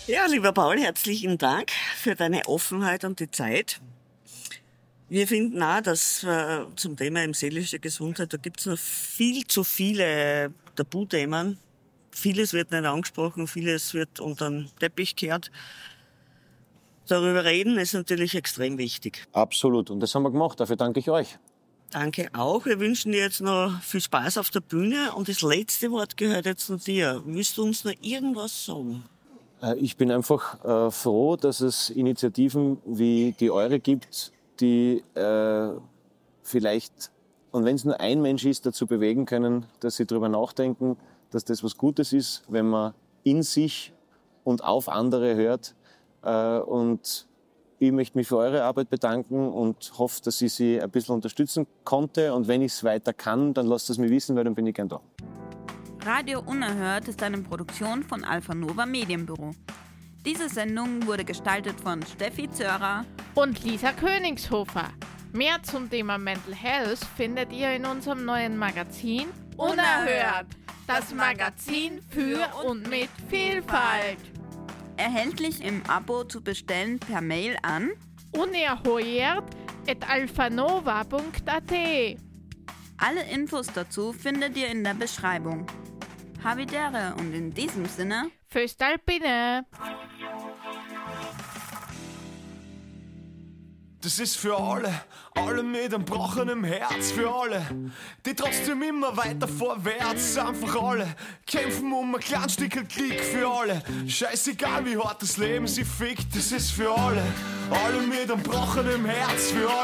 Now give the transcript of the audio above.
Ja, lieber Paul, herzlichen Dank für deine Offenheit und die Zeit. Wir finden auch, dass zum Thema seelische Gesundheit, da gibt es noch viel zu viele Tabuthemen. Vieles wird nicht angesprochen, vieles wird unter den Teppich gekehrt. Darüber reden ist natürlich extrem wichtig. Absolut. Und das haben wir gemacht. Dafür danke ich euch. Danke auch. Wir wünschen dir jetzt noch viel Spaß auf der Bühne. Und das letzte Wort gehört jetzt noch dir. Willst du uns noch irgendwas sagen? Ich bin einfach froh, dass es Initiativen wie die eure gibt, die vielleicht, und wenn es nur ein Mensch ist, dazu bewegen können, dass sie darüber nachdenken, dass das was Gutes ist, wenn man in sich und auf andere hört. Und ich möchte mich für eure Arbeit bedanken und hoffe, dass ich sie ein bisschen unterstützen konnte. Und wenn ich es weiter kann, dann lasst es mich wissen, weil dann bin ich gern da. Radio Unerhört ist eine Produktion von Alpha Nova Medienbüro. Diese Sendung wurde gestaltet von Steffi Zörer und Lisa Königshofer. Mehr zum Thema Mental Health findet ihr in unserem neuen Magazin Unerhört. Das Magazin für und mit Vielfalt. Erhältlich im Abo zu bestellen per Mail an unerhört@alphanova.at. Alle Infos dazu findet ihr in der Beschreibung. Havidere und in diesem Sinne Föstalpine. Das ist für alle mit einem brochenen Herz, für alle, die trotzdem immer weiter vorwärts, einfach alle kämpfen um ein kleines Stückchen Glück, für alle, scheißegal wie hart das Leben sie fickt, das ist für alle mit einem brochenen Herz, für